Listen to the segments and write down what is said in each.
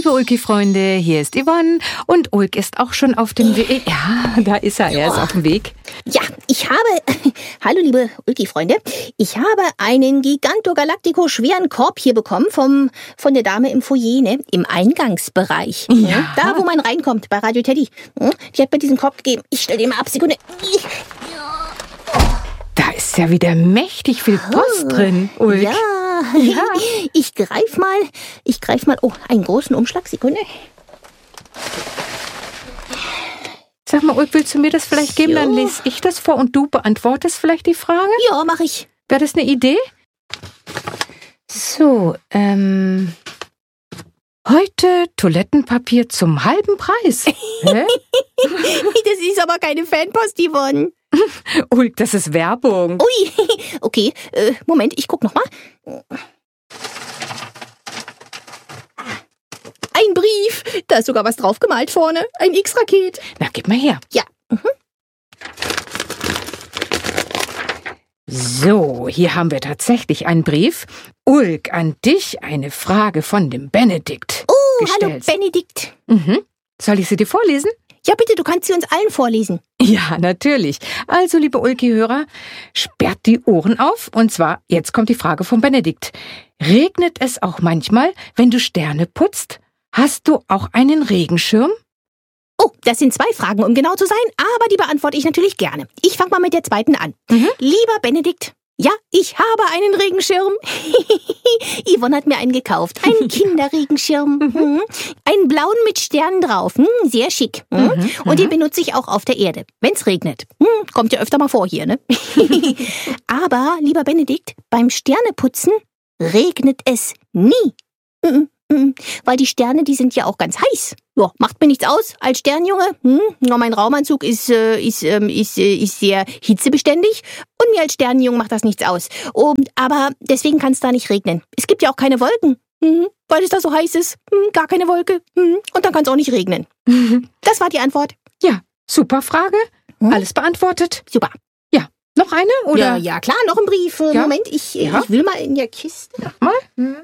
Liebe Ulki-Freunde, hier ist Yvonne und Ulk ist auch schon auf dem Weg. Ja, da ist er, er ist auf dem Weg. Ja, hallo liebe Ulki-Freunde, ich habe einen Gigantogalactico schweren Korb hier bekommen von der Dame im Foyer, ne, im Eingangsbereich. Ja. Da, wo man reinkommt, bei Radio Teddy. Die hat mir diesen Korb gegeben. Ich stelle den mal ab, Sekunde. Da ist ja wieder mächtig viel Post drin, Ulk. Ja. Ich greif mal, oh, einen großen Umschlag, Sekunde. Sag mal, Ulk, willst du mir das vielleicht geben? Dann lese ich das vor und du beantwortest vielleicht die Frage? Ja, mach ich. Wäre das eine Idee? So, heute Toilettenpapier zum halben Preis. Hä? Das ist aber keine Fanpost, Yvonne. Ulk, das ist Werbung. Ui, okay, Moment, ich guck noch mal. Ein Brief, da ist sogar was draufgemalt vorne, ein X-Raket. Na, gib mal her. Ja. So, hier haben wir tatsächlich einen Brief. Ulk, an dich eine Frage von dem Benedikt. Hallo Benedikt. Soll ich sie dir vorlesen? Ja, bitte, du kannst sie uns allen vorlesen. Ja, natürlich. Also, liebe Ulki-Hörer, sperrt die Ohren auf. Und zwar, jetzt kommt die Frage von Benedikt. Regnet es auch manchmal, wenn du Sterne putzt? Hast du auch einen Regenschirm? Oh, das sind 2 Fragen, um genau zu sein, aber die beantworte ich natürlich gerne. Ich fange mal mit der zweiten an. Lieber Benedikt, ja, ich habe einen Regenschirm. Yvonne hat mir einen gekauft. Einen Kinderregenschirm. Einen blauen mit Sternen drauf. Sehr schick. Und den benutze ich auch auf der Erde, wenn es regnet. Kommt ja öfter mal vor hier, ne? Aber, lieber Benedikt, beim Sterneputzen regnet es nie. Weil die Sterne, die sind ja auch ganz heiß. Ja, macht mir nichts aus als Sternjunge. Ja, mein Raumanzug ist sehr hitzebeständig und mir als Sternenjunge macht das nichts aus. Aber deswegen kann es da nicht regnen. Es gibt ja auch keine Wolken, weil es da so heiß ist. Gar keine Wolke. Und dann kann es auch nicht regnen. Das war die Antwort. Ja, super Frage. Alles beantwortet. Super. Ja, noch eine? Oder? Ja, klar, noch ein Brief. Ja. Moment, ich will mal in der Kiste. Mach mal.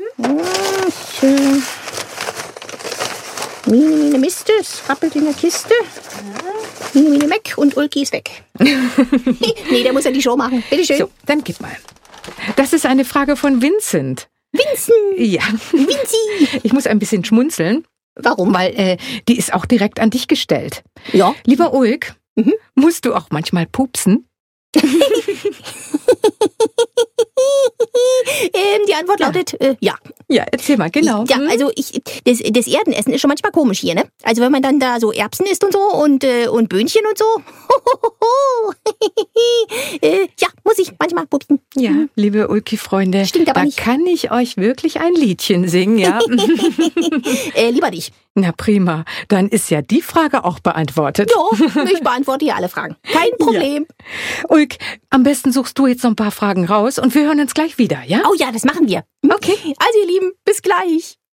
Mine, Miste, es rappelt in der Kiste. Mine, Mac und Ulki ist weg. Nee, der muss ja die Show machen. Bitteschön. So, dann gib mal. Das ist eine Frage von Vincent. Vincent! Ja. Vinci! Ich muss ein bisschen schmunzeln. Warum? Weil die ist auch direkt an dich gestellt. Ja. Lieber Ulk, musst du auch manchmal pupsen? Die Antwort lautet ja. Ja, erzähl mal, genau. Ja, also das Erdenessen ist schon manchmal komisch hier, ne? Also wenn man dann da so Erbsen isst und so und Böhnchen und so. Ja, muss ich manchmal pupsen. Ja, liebe Ulki-Freunde, Stimmt aber da nicht. kann ich euch wirklich ein Liedchen singen, ja? Lieber nicht. Na prima, dann ist ja die Frage auch beantwortet. Ja, ich beantworte hier alle Fragen. Kein Problem. Ja. Ulk, am besten suchst du jetzt noch ein paar Fragen raus und wir hören uns gleich wieder, ja? Oh ja, das machen wir. Okay. Also ihr Lieben, bis gleich.